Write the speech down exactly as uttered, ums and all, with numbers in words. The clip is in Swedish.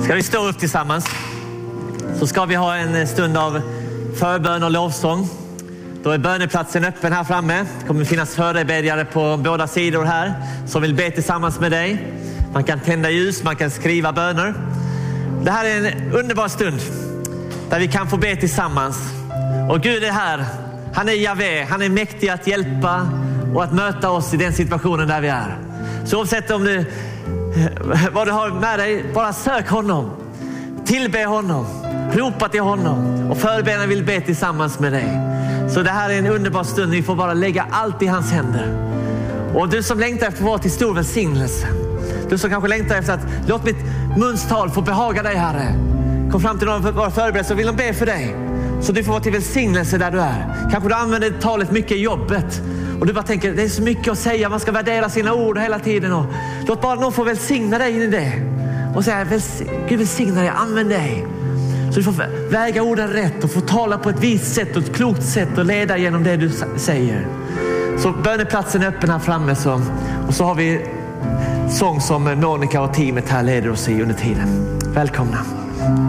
Ska vi stå upp tillsammans, så ska vi ha en stund av förbön och lovsång. Då är böneplatsen öppen här framme. Det kommer finnas förebedjare på båda sidor här som vill be tillsammans med dig. Man kan tända ljus, man kan skriva böner. Det här är en underbar stund där vi kan få be tillsammans. Och Gud är här. Han är Javé. Han är mäktig att hjälpa och att möta oss i den situationen där vi är. Så oavsett om du, vad du har med dig, bara sök honom. Tillbe honom. Ropa till honom. Och förebedjarna vill be tillsammans med dig. Så det här är en underbar stund. Vi får bara lägga allt i hans händer. Och du som längtar efter att vara till stor välsignelse. Du som kanske längtar efter att låt mitt munstal få behaga dig, Herre. Kom fram till någon för våra förberedare så vill de be för dig. Så du får vara till välsignelse där du är. Kanske du använder talet mycket i jobbet. Och du bara tänker, det är så mycket att säga. Man ska värdera sina ord hela tiden. Och låt bara någon få välsigna dig in i det. Och säga, Gud välsigna dig, använd dig. Så du får väga orden rätt och få tala på ett vist sätt och ett klokt sätt och leda genom det du säger. Så böneplatsen är öppen här framme. Så, och så har vi sång som Monica och teamet här leder oss i under tiden. Välkomna.